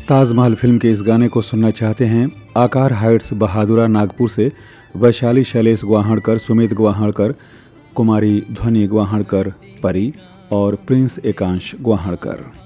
Taj Mahal film के इस गाने को सुनना चाहते हैं आकार हाइट्स बहादुरा नागपुर से वैशाली शैलेश गुवाहाड़कर, सुमित गुवाहाड़कर, कुमारी ध्वनि गुवाहाड़कर, परी और प्रिंस एकांश गुवाहाड़कर।